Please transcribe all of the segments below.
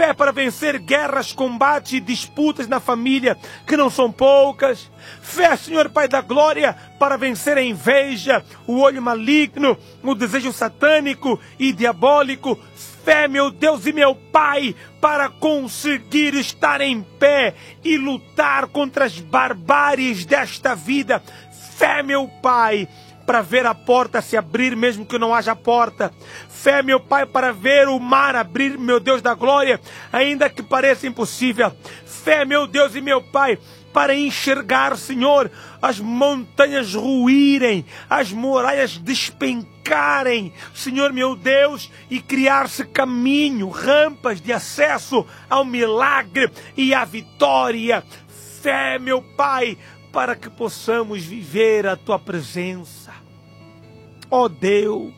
Fé para vencer guerras, combates e disputas na família, que não são poucas. Fé, Senhor Pai da glória, para vencer a inveja, o olho maligno, o desejo satânico e diabólico. Fé, meu Deus e meu Pai, para conseguir estar em pé e lutar contra as barbáries desta vida. Fé, meu Pai, para ver a porta se abrir mesmo que não haja porta. Fé, meu Pai, para ver o mar abrir, meu Deus da glória, ainda que pareça impossível. Fé, meu Deus e meu Pai, para enxergar, Senhor, as montanhas ruírem, as muralhas despencarem, Senhor meu Deus, e criar-se caminho, rampas de acesso ao milagre e à vitória. Fé, meu Pai, para que possamos viver a Tua presença. Ó Deus,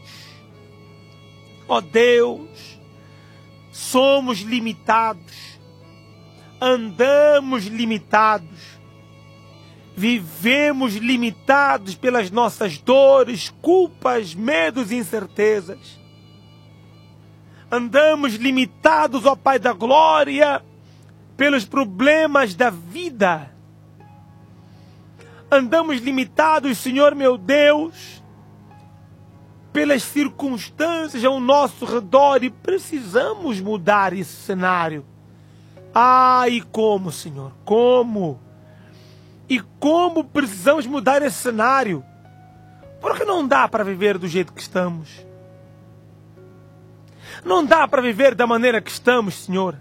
somos limitados, andamos limitados, vivemos limitados pelas nossas dores, culpas, medos e incertezas. Andamos limitados, ó Pai da glória, pelos problemas da vida. Andamos limitados, Senhor meu Deus, pelas circunstâncias ao nosso redor e precisamos mudar esse cenário. E como, Senhor? Como? E como precisamos mudar esse cenário? Porque não dá para viver do jeito que estamos. Não dá para viver da maneira que estamos, Senhor.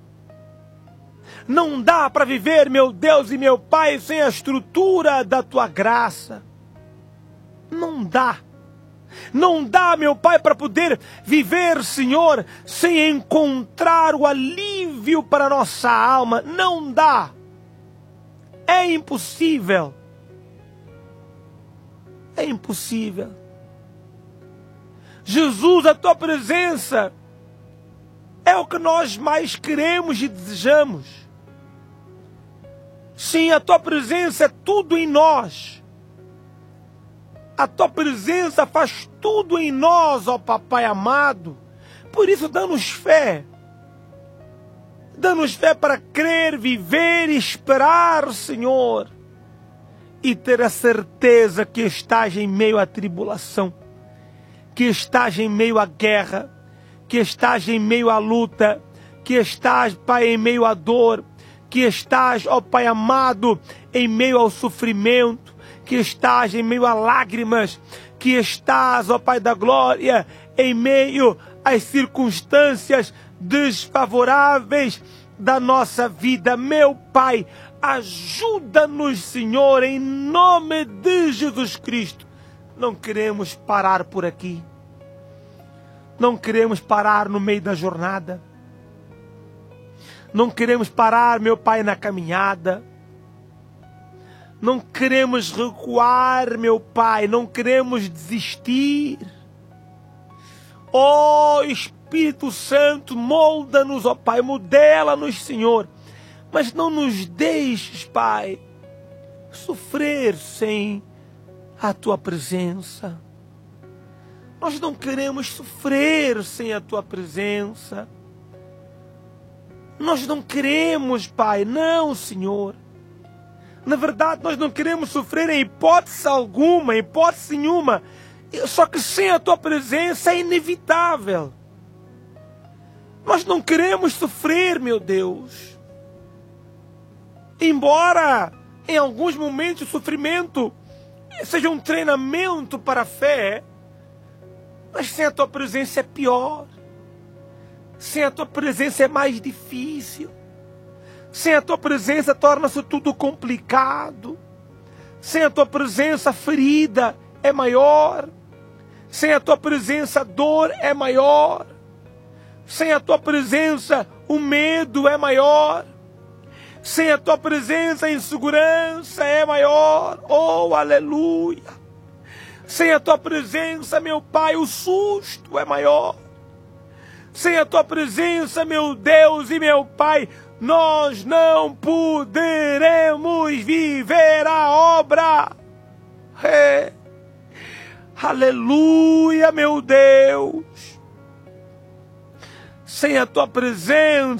Não dá para viver, meu Deus e meu Pai, sem a estrutura da Tua graça. Não dá. Não dá, meu Pai, para poder viver, Senhor, sem encontrar o alívio para a nossa alma. Não dá. É impossível. É impossível. Jesus, a Tua presença é o que nós mais queremos e desejamos. Sim, a Tua presença é tudo em nós. A Tua presença faz tudo em nós, ó Papai amado. Por isso, dá-nos fé. Dá-nos fé para crer, viver e esperar, Senhor. E ter a certeza que estás em meio à tribulação, que estás em meio à guerra, que estás em meio à luta, que estás, Pai, em meio à dor, que estás, ó Pai amado, em meio ao sofrimento, que estás em meio a lágrimas, que estás, ó Pai da glória, em meio às circunstâncias desfavoráveis da nossa vida. Meu Pai, ajuda-nos, Senhor, em nome de Jesus Cristo. Não queremos parar por aqui. Não queremos parar no meio da jornada. Não queremos parar, meu Pai, na caminhada. Não queremos recuar, meu Pai, não queremos desistir. Ó Espírito Santo, molda-nos, ó Pai, modela-nos, Senhor. Mas não nos deixes, Pai, sofrer sem a Tua presença. Nós não queremos sofrer sem a Tua presença. Nós não queremos, Pai, não, Senhor. Na verdade, nós não queremos sofrer em hipótese alguma, em hipótese nenhuma. Só que sem a Tua presença é inevitável. Nós não queremos sofrer, meu Deus. Embora em alguns momentos o sofrimento seja um treinamento para a fé, mas sem a Tua presença é pior. Sem a Tua presença é mais difícil. Sem a Tua presença torna-se tudo complicado. Sem a Tua presença a ferida é maior. Sem a Tua presença a dor é maior. Sem a Tua presença o medo é maior. Sem a Tua presença a insegurança é maior. Oh, aleluia! Sem a Tua presença, meu Pai, o susto é maior. Sem a Tua presença, meu Deus e meu Pai, nós não poderemos viver a obra. Aleluia, meu Deus. Sem a Tua presença,